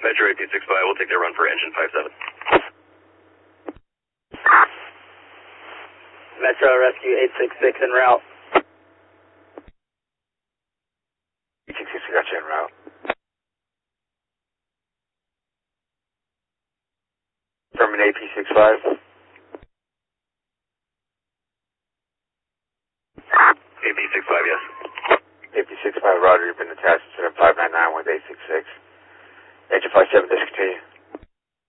Metro 865, we'll take their run for engine 57. Metro Rescue 866 en route. 866, we got you en route. Affirmative AP65. AP65, yes. AP65, Roger, you've been attached to 599 with 866. Engine 57, discontinue.